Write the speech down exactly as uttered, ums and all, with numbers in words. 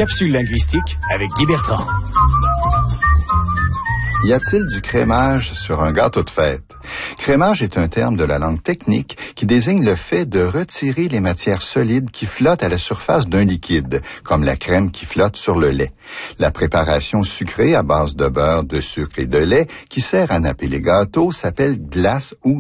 capsule linguistique avec Guy Bertrand. Y a-t-il du crémage sur un gâteau de fête? Crémage est un terme de la langue technique qui désigne le fait de retirer les matières solides qui flottent à la surface d'un liquide, comme la crème qui flotte sur le lait. La préparation sucrée à base de beurre, de sucre et de lait qui sert à napper les gâteaux s'appelle glace ou